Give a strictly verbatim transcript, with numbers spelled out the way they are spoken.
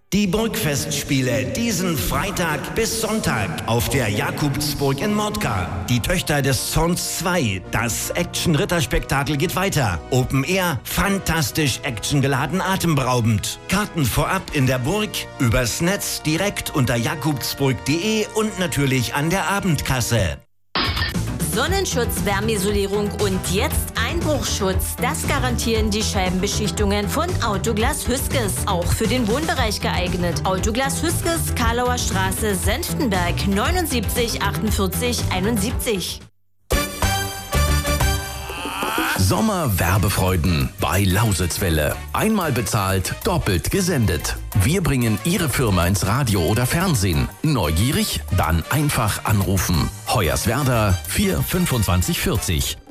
Die Burgfestspiele diesen Freitag bis Sonntag auf der Jakobsburg in Mordka. Die Töchter des Zorns zwei. Das Action-Ritterspektakel geht weiter. Open Air, fantastisch actiongeladen, atemberaubend. Karten vorab in der Burg, übers Netz, direkt unter jakobsburg punkt de und natürlich an der Abendkasse. Sonnenschutz, Wärmeisolierung und jetzt Einbruchschutz. Das garantieren die Scheibenbeschichtungen von Autoglas Hüskes. Auch für den Wohnbereich geeignet. Autoglas Hüskes, Karlauer Straße, Senftenberg, neunundsiebzig achtundvierzig einundsiebzig. Sommerwerbefreuden bei Lausitzwelle. Einmal bezahlt, doppelt gesendet. Wir bringen Ihre Firma ins Radio oder Fernsehen. Neugierig? Dann einfach anrufen. Hoyerswerda vier fünfundzwanzig vierzig.